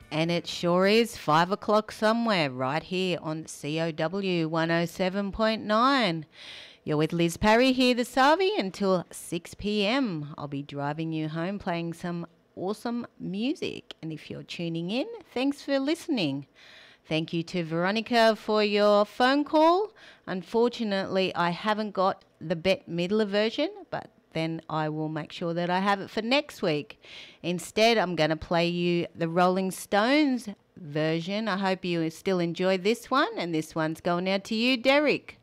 And it sure is 5 o'clock somewhere right here on COW 107.9. You're with Liz Parry here this Savi until 6 p.m. I'll be driving you home playing some awesome music. And if you're tuning in, thanks for listening. Thank you to Veronica for your phone call. Unfortunately, I haven't got the Bette Midler version, but then I will make sure that I have it for next week. Instead, I'm going to play you the Rolling Stones version. I hope you still enjoy this one, and this one's going out to you, Derek.